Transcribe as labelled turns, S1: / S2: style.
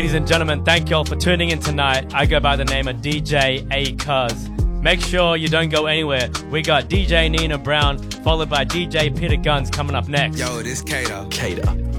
S1: Ladies and gentlemen, thank you all for tuning in tonight. I go by the name of DJ A-Cuz. Make sure you don't go anywhere. We got DJ Nina Brown, followed by DJ Peter Guns coming up next.
S2: Yo, this Kato.
S3: Kato.